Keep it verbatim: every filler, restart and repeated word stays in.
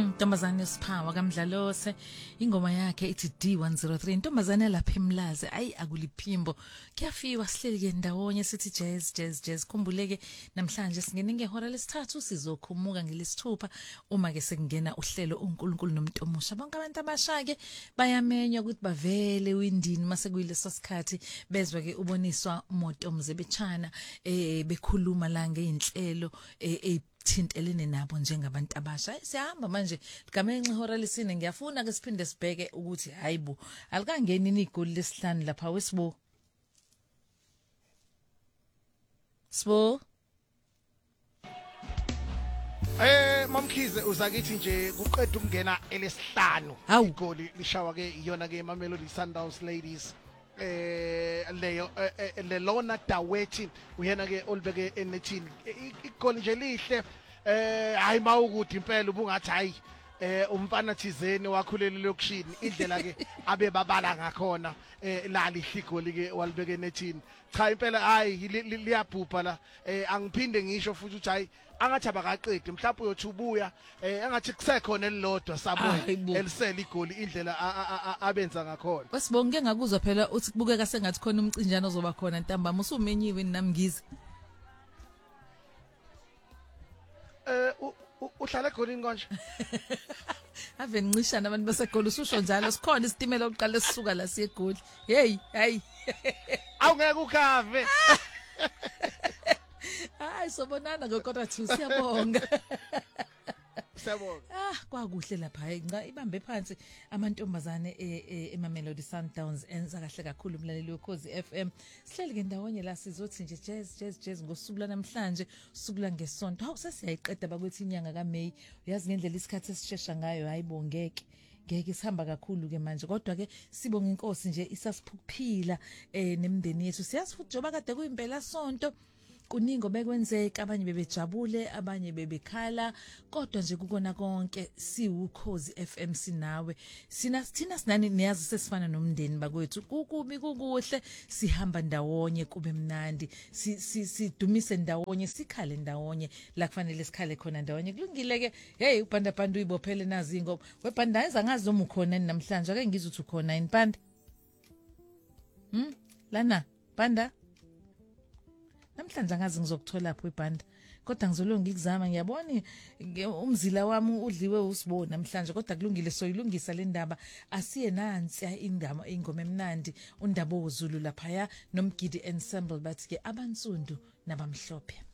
Ntombazane Siphawa kaMdlalose ingoma yakhe ithi D one oh three intombazane lapha eMlazi ayi akuliphimbo kuyafiwa sihleli ke ndawonye sithi jazz jazz jazz khumbuleke namhlanje singene ngehora lesithathu sizokhumuka ngelesithupha uma ke sekungena uhlelo uNkulunkulu noMntomusha bonke abantu abasha ke bayamenywa ukuthi bavele windini mase kuyileso sikhathi bezwe ke uboniswa Moto Mzebechana eh bekhuluma la ngeinhlelo eh thintelene nabo njengabantu abasha sihamba manje ligamenxe ihora lesine ngiyafuna ke siphinde sibheke ukuthi hayibo alikangeni igoli lesihlanu lapha wesibo Sbo Eh Mamkhize uzakithi nje kuqeda ukungena elesihlanu igoli lishawa ke iyona ke Mamelodi Sundowns ladies eh leyo lelona Dawethi uyena ke olibeke enethini igoli nje lihle eh hayi mawukuthi impela ubungathi hayi eh umfana thizeni wakhulela lokushini indlela ke abe babala ngakhona eh la lihligoli ke walibeke enethini cha impela hayi liyabhupha la eh angiphinde ngisho futhi ukuthi hayi angathi abakaqedi mhlawumbe uyothi eh angathi kusekhona elilodwa sabo elisela igoli indlela abenza ngakhona Wesibonke ngakuzwa phela uthi kubukeka sengathi khona umcinjana ozoba khona ntambama usumenyiwe nami ngize eh uhlala egolini konje ave nqishana abantu basegoli ususho njalo sikhona isitimela oqala esisuka la siye egoli hey hayi awungeke ukhave hayi sobonana ngokota two siyabonga siyabonga ah kwakuhle lapha hayi nca ibambe phansi amantombazane eMamelodi Sundowns enza kahle kakhulu umlaleli wekhozi F M sihleli ke ndawonye la sizothi nje jazz jazz jazz ngosuku la namhlanje usuku la ngesonto hawu sesiyayiqeda bakwethi inyanga kaMay uyazi ngendlela isikhathi esishesha ngayo hayibongeke ngeke sihamba kakhulu ke manje kodwa ke sibonga inkosi nje isasiphuphila eh nemndeni yethu siyazi futhi njoba kade kuyimpela sonto kuningi bekwenzeka abanye bebejabule abanye bebekhala kodwa nje kukona konke siwukhozi F M sinawe sina sithina sinani niyazi sesifana nomndeni bakwethu kukubi kukuhle sihamba ndawonye kube mnandi sidumise ndawonye sikhale ndawonye la kufanele sikhale khona ndawonye kulungile ke hey uPanda Panda uyibophele nazi ingoma wePanda angazi noma ukhona namhlanje ake ngizuthi ukhona yini Panda hm lana Panda namhlanje angazi ngizokuthola lapho eBhanda kodwa ngizolunga ngikuzama ngiyabona umzila wami udliwe usibona namhlanje kodwa kulungile soyilungisa le ndaba asiye nansi indaba ingoma emnandi undaba wozulu lapha ya nomgidi ensemble bathi ke abansundu nabamhlophe